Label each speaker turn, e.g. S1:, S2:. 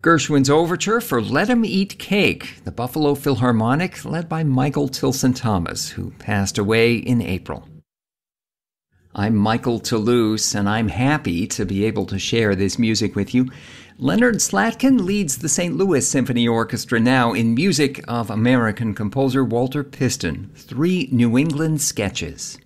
S1: Gershwin's overture for Let 'Em Eat Cake, the Buffalo Philharmonic, led by Michael Tilson Thomas, who passed away in April. I'm Michael Toulouse, and I'm happy to be able to share this music with you. Leonard Slatkin leads the St. Louis Symphony Orchestra now in music of American composer Walter Piston, 3 New England sketches.